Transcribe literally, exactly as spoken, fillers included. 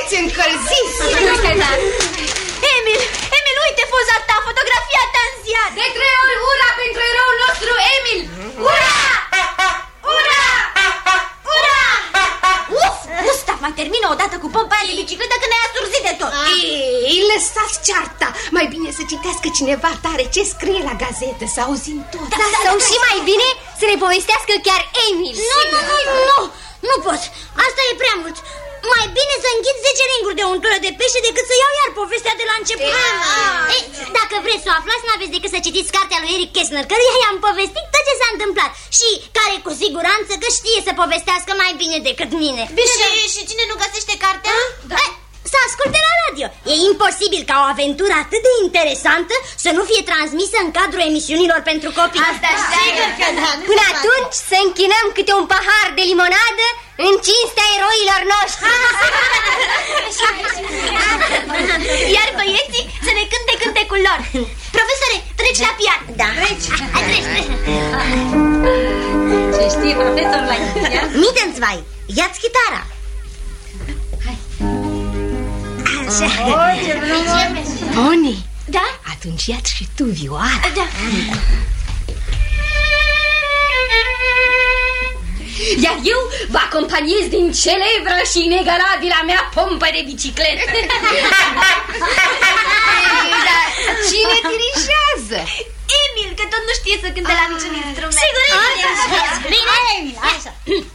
sunteți încălziți. Emil, Emil, uite poza ta, fotografia ta în ziar. De trei ori ura pentru eroul nostru, Emil! Ura! Ura! Ura! Uf, Mustafa, termină odată cu pompa aia de bicicletă că ne-ai asurzit de tot. Ei, lăsați cearta. Mai bine să citească cineva tare ce scrie la gazetă, să auzim tot. Da, da, sau și mai bine să ne povestească chiar Emil. Nu, nu, nu, nu, nu pot. Asta e prea mult. Mai bine să înghit zece ringuri de untură de pește decât să iau iar povestea de la început. Ei, dacă vreți să o aflați, n-aveți decât să citiți cartea lui Eric Kästner, căruia i-am povestit tot ce s-a întâmplat și care cu siguranță că știe să povestească mai bine decât mine. Bine, și, și cine nu găsește cartea? Da. Ei, să asculte la radio. E imposibil ca o aventură atât de interesantă să nu fie transmisă în cadrul emisiunilor pentru copii. Asta sigur că da. Până atunci să închinăm câte un pahar de limonadă în cinstea eroilor noștri. Iar băieții să ne cânte cântecul lor. Profesore, treci la pian. Da. Treci. Hai, treci, treci. Ce știe profesorul la pian? Mittenzwei, ia-ți chitara. Oh, ce frumos! Boni, Da? atunci ia-ți și tu vioara. Da. Iar eu vă acompaniez din celebră și inegalabilă mea pompă de bicicletă. Dar cine dirigează? Emil, că tot nu știe să cânte la niciun instrument. Sigur, Emil. Bine, Emil, așa.